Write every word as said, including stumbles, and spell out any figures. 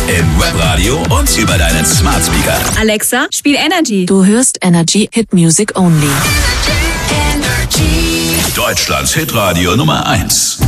Im Webradio und über deinen Smart Speaker. Alexa, spiel Energy. Du hörst Energy Hit Music Only. Deutschlands Hitradio Nummer eins.